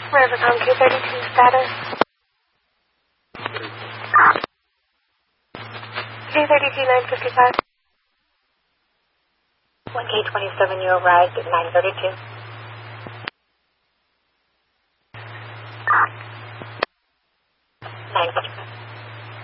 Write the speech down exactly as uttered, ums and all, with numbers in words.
Rivercom two thirty-two status. two thirty-two nine fifty-five. one K twenty-seven, you arrived at nine thirty-two. nine fifty-five.